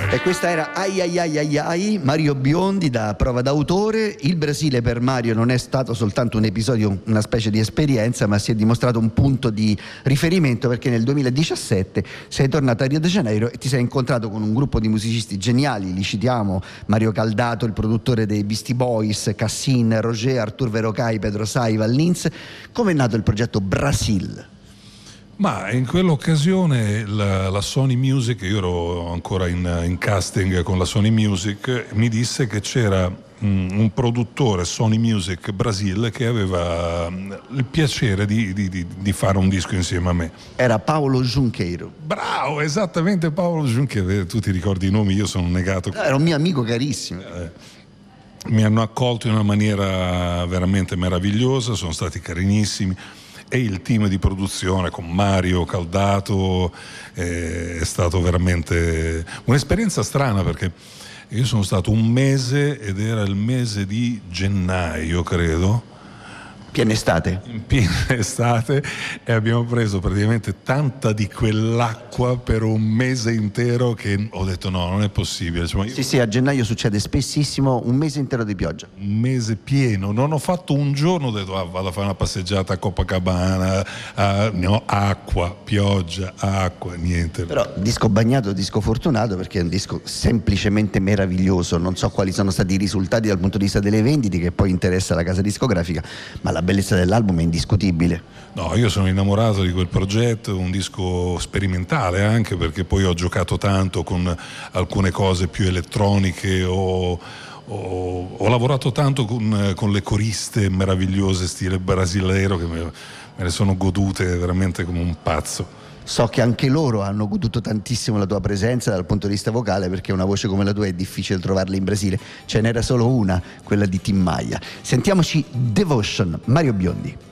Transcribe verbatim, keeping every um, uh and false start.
E questa era Ai ai ai ai ai, Mario Biondi da Prova d'autore. Il Brasile per Mario non è stato soltanto un episodio, una specie di esperienza, ma si è dimostrato un punto di riferimento, perché nel duemiladiciassette sei tornato a Rio de Janeiro e ti sei incontrato con un gruppo di musicisti geniali, li citiamo: Mario Caldato, il produttore dei Beastie Boys, Cassin, Roger, Artur Verocai, Pedro Saiva, Lins. Come è nato il progetto Brasil? Ma in quell'occasione la, la Sony Music, io ero ancora in, in casting con la Sony Music, mi disse che c'era mm, un produttore Sony Music Brasil che aveva mm, il piacere di, di, di, di fare un disco insieme a me. Era Paolo Junqueiro. Bravo, esattamente, Paolo Junqueiro. Tu ti ricordi i nomi, io sono negato. Era un mio amico carissimo. Eh, mi hanno accolto in una maniera veramente meravigliosa, sono stati carinissimi. E il team di produzione con Mario Caldato eh, è stato veramente un'esperienza strana, perché io sono stato un mese, ed era il mese di gennaio credo, piena estate in piena estate, e abbiamo preso praticamente tanta di quell'acqua per un mese intero che ho detto no, non è possibile. Cioè, io... Sì, sì, a gennaio succede spessissimo, un mese intero di pioggia. Un mese pieno, non ho fatto un giorno, ho detto ah, vado a fare una passeggiata a Copacabana, ah, no, acqua, pioggia, acqua, niente. Però disco bagnato, disco fortunato, perché è un disco semplicemente meraviglioso. Non so quali sono stati i risultati dal punto di vista delle vendite, che poi interessa la casa discografica, ma la bellezza dell'album è indiscutibile. No, io sono innamorato di quel progetto, un disco sperimentale anche, perché poi ho giocato tanto con alcune cose più elettroniche, ho, ho, ho lavorato tanto con, con le coriste meravigliose stile brasileiro, che me, me le sono godute veramente come un pazzo. So che anche loro hanno goduto tantissimo la tua presenza dal punto di vista vocale, perché una voce come la tua è difficile trovarla in Brasile. Ce n'era solo una, quella di Tim Maia. Sentiamoci Devotion, Mario Biondi.